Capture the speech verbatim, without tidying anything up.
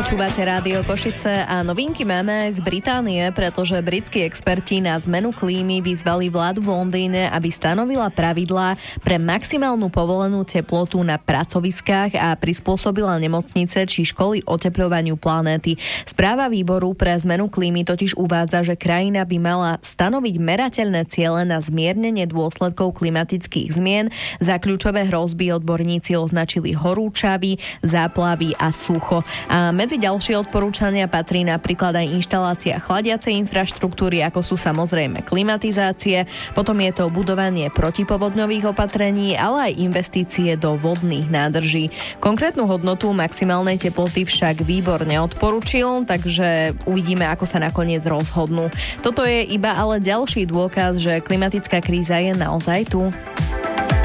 Počúvate Rádio Košice a novinky máme aj z Británie, pretože britskí experti na zmenu klímy vyzvali vládu v Londýne, aby stanovila pravidlá pre maximálnu povolenú teplotu na pracoviskách a prispôsobila nemocnice či školy otepľovaniu planéty. Správa výboru pre zmenu klímy totiž uvádza, že krajina by mala stanoviť merateľné ciele na zmiernenie dôsledkov klimatických zmien. Za kľúčové hrozby odborníci označili horúčavy, záplavy a sucho. A medzi ďalšie odporúčania patrí napríklad aj inštalácia chladiacej infraštruktúry, ako sú samozrejme klimatizácie, potom je to budovanie protipovodňových opatrení, ale aj investície do vodných nádrží. Konkrétnu hodnotu maximálnej teploty však výbor neodporúčil, takže uvidíme, ako sa nakoniec rozhodnú. Toto je iba ale ďalší dôkaz, že klimatická kríza je naozaj tu.